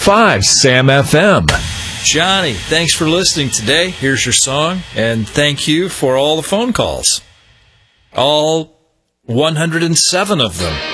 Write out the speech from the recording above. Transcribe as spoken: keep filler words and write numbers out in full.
five Sam F M. Johnny, thanks for listening today. Here's your song, and thank you for all the phone calls. All one hundred seven of them.